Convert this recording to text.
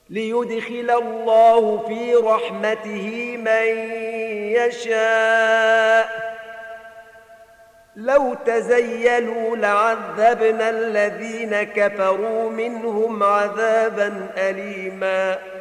ليدخل الله في رحمته من يشاء. لو تزيلوا لعذبنا الذين كفروا منهم عذابا أليما.